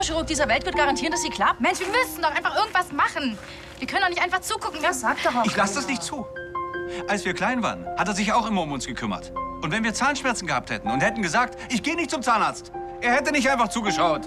Chirurg dieser Welt wird garantieren, dass sie klappt. Mensch, wir müssen doch einfach irgendwas machen. Wir können doch nicht einfach zugucken. Das sagt doch auch. Ich lasse das nicht zu. Als wir klein waren, hat er sich auch immer um uns gekümmert. Und wenn wir Zahnschmerzen gehabt hätten und hätten gesagt, ich gehe nicht zum Zahnarzt, er hätte nicht einfach zugeschaut.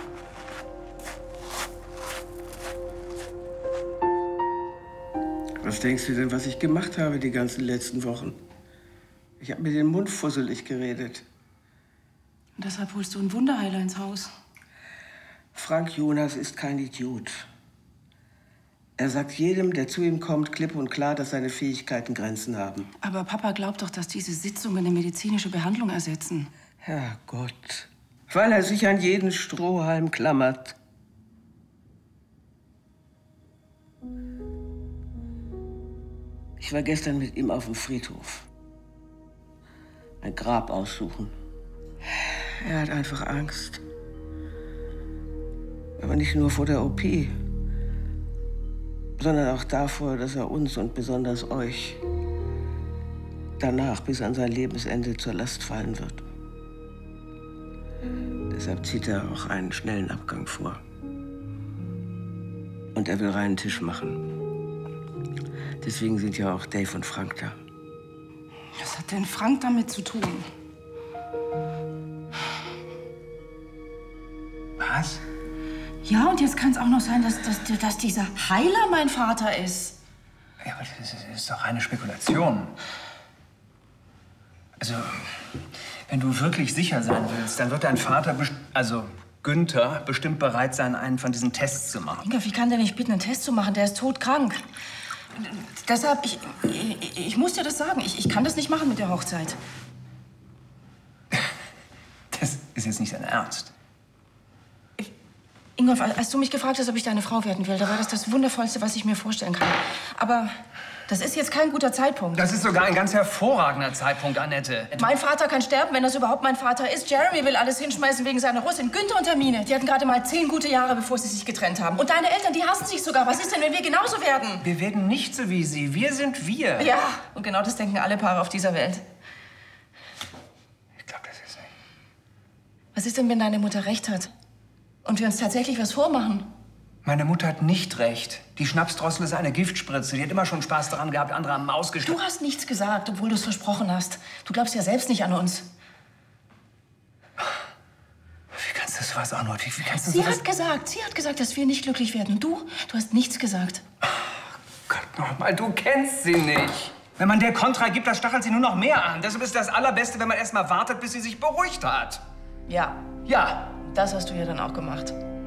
Was denkst du denn, was ich gemacht habe die ganzen letzten Wochen? Ich habe mir den Mund fusselig geredet. Und deshalb holst du einen Wunderheiler ins Haus. Frank Jonas ist kein Idiot. Er sagt jedem, der zu ihm kommt, klipp und klar, dass seine Fähigkeiten Grenzen haben. Aber Papa glaubt doch, dass diese Sitzungen eine medizinische Behandlung ersetzen. Herrgott. Weil er sich an jeden Strohhalm klammert. Ich war gestern mit ihm auf dem Friedhof. Ein Grab aussuchen. Er hat einfach Angst. Aber nicht nur vor der OP, sondern auch davor, dass er uns und besonders euch danach bis an sein Lebensende zur Last fallen wird. Deshalb zieht er auch einen schnellen Abgang vor. Und er will reinen Tisch machen. Deswegen sind ja auch Dave und Frank da. Was hat denn Frank damit zu tun? Was? Ja, und jetzt kann es auch noch sein, dass dieser Heiler mein Vater ist. Ja, aber das ist doch eine Spekulation. Also, wenn du wirklich sicher sein willst, dann wird dein Vater, also Günther, bestimmt bereit sein, einen von diesen Tests zu machen. Inga, wie kann der nicht bitten, einen Test zu machen? Der ist todkrank. Deshalb, ich muss dir das sagen, ich kann das nicht machen mit der Hochzeit. Das ist jetzt nicht dein Ernst. Ingolf, als du mich gefragt hast, ob ich deine Frau werden will, da war das Wundervollste, was ich mir vorstellen kann. Aber das ist jetzt kein guter Zeitpunkt. Das ist sogar ein ganz hervorragender Zeitpunkt, Annette. Mein Vater kann sterben, wenn das überhaupt mein Vater ist. Jeremy will alles hinschmeißen wegen seiner Russin. Günther und Hermine, die hatten gerade mal 10 gute Jahre, bevor sie sich getrennt haben. Und deine Eltern, die hassen sich sogar. Was ist denn, wenn wir genauso werden? Wir werden nicht so wie sie. Wir sind wir. Ja, und genau das denken alle Paare auf dieser Welt. Ich glaube, das ist nicht. Was ist denn, wenn deine Mutter recht hat? Und wir uns tatsächlich was vormachen? Meine Mutter hat nicht recht. Die Schnapsdrossel ist eine Giftspritze. Die hat immer schon Spaß daran gehabt, andere am Maus geschlagen. Du hast nichts gesagt, obwohl du es versprochen hast. Du glaubst ja selbst nicht an uns. Wie kannst du sowas auch nur? Wie kannst du Sie sowas... hat gesagt, dass wir nicht glücklich werden. Du hast nichts gesagt. Gott nochmal, du kennst sie nicht. Wenn man der Kontra gibt, das stachelt sie nur noch mehr an. Deshalb ist das Allerbeste, wenn man erst mal wartet, bis sie sich beruhigt hat. Ja, Ja. das hast du ja dann auch gemacht.